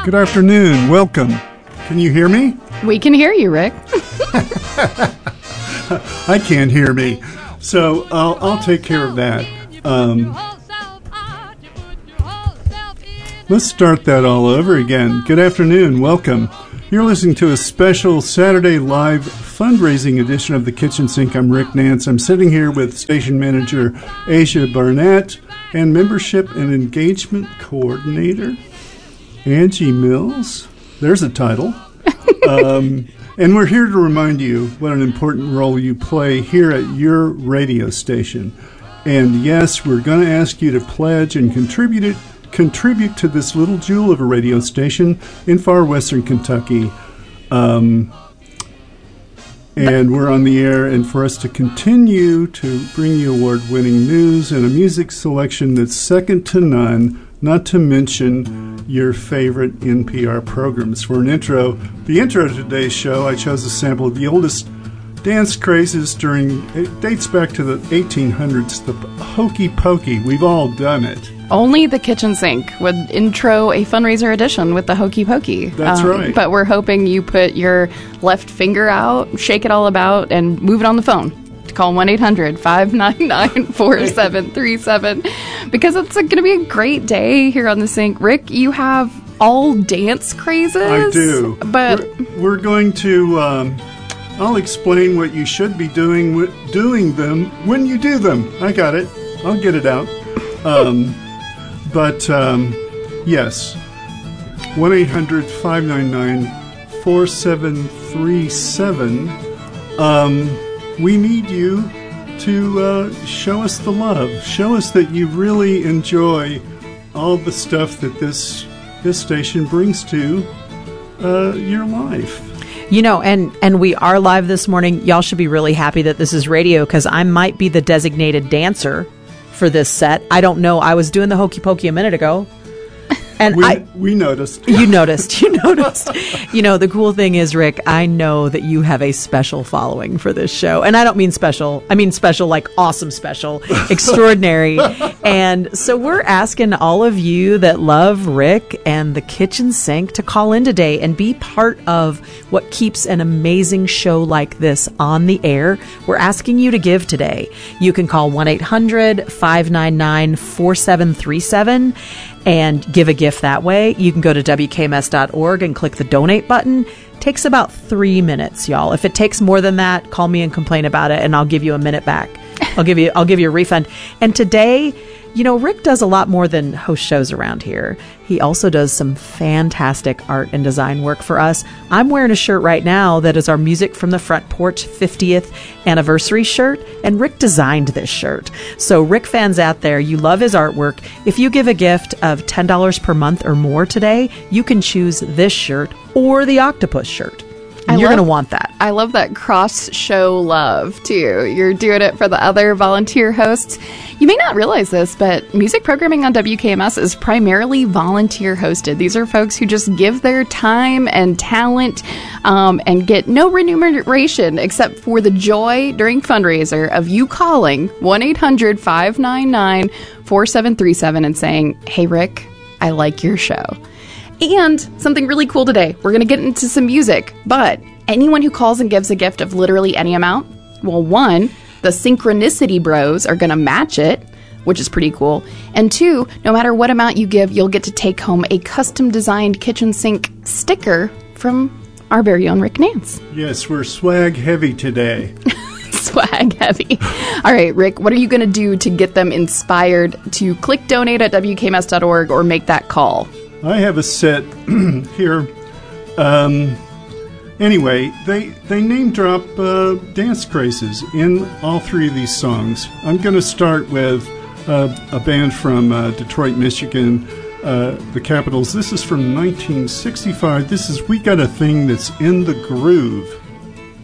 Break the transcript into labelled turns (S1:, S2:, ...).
S1: Good afternoon. Welcome. Can you hear me?
S2: We can hear you, Rick.
S1: I can't hear me. So I'll take care of that. Let's start that all over again. Good afternoon. Welcome. You're listening to a special Saturday live fundraising edition of The Kitchen Sink. I'm Rick Nance. I'm sitting here with station manager Asia Barnett and membership and engagement coordinator Angie Mills. There's a title. And we're here to remind you what an important role you play here at your radio station. And yes, we're going to ask you to pledge and contribute to this little jewel of a radio station in far western Kentucky. And we're on the air, and for us to continue to bring you award-winning news and a music selection that's second to none, not to mention your favorite NPR programs. For an intro, the intro to today's show, I chose a sample of the oldest dance crazes it dates back to the 1800s, the hokey pokey. We've all done it.
S2: Only the Kitchen Sink would intro a fundraiser edition with the hokey pokey.
S1: That's right.
S2: But we're hoping you put your left finger out, shake it all about, and move it on the phone. Call 1-800-599-4737 because it's going to be a great day here on the Sink. Rick, you have all dance crazes.
S1: I do.
S2: But
S1: we're going to... I'll explain what you should be doing them when you do them. I got it. I'll get it out. Yes, 1-800-599-4737. We need you to show us the love. Show us that you really enjoy all the stuff that this station brings to your life.
S3: You know, and we are live this morning. Y'all should be really happy that this is radio because I might be the designated dancer for this set. I don't know. I was doing the hokey pokey a minute ago. And
S1: we noticed.
S3: You noticed. You noticed. You know, the cool thing is, Rick, I know that you have a special following for this show. And I don't mean special. I mean special like awesome special, extraordinary. And so we're asking all of you that love Rick and the Kitchen Sink to call in today and be part of what keeps an amazing show like this on the air. We're asking you to give today. You can call 1-800-599-4737 and give a gift that way. You can go to WKMS.org and click the donate button. Takes about 3 minutes, y'all. If it takes more than that, call me and complain about it, and I'll give you a minute back. I'll give you a refund. And today, you know, Rick does a lot more than host shows around here. He also does some fantastic art and design work for us. I'm wearing a shirt right now that is our Music from the Front Porch 50th anniversary shirt, and Rick designed this shirt. So Rick fans out there, you love his artwork. If you give a gift of $10 per month or more today, you can choose this shirt or the octopus shirt. You're going to want that.
S2: I love that cross-show love, too. You're doing it for the other volunteer hosts. You may not realize this, but music programming on WKMS is primarily volunteer-hosted. These are folks who just give their time and talent and get no remuneration except for the joy during fundraiser of you calling 1-800-599-4737 and saying, "Hey, Rick, I like your show." And something really cool today. We're going to get into some music, but anyone who calls and gives a gift of literally any amount, well, one, the Synchronicity Bros are going to match it, which is pretty cool. And two, no matter what amount you give, you'll get to take home a custom-designed kitchen sink sticker from our very own Rick Nance.
S1: Yes, we're swag heavy today.
S2: Swag heavy. All right, Rick, what are you going to do to get them inspired to click donate at WKMS.org or make that call?
S1: I have a set here. Anyway, they name drop dance crazes in all three of these songs. I'm going to start with a band from Detroit, Michigan, the Capitals. This is from 1965. This is We Got a Thing That's in the Groove.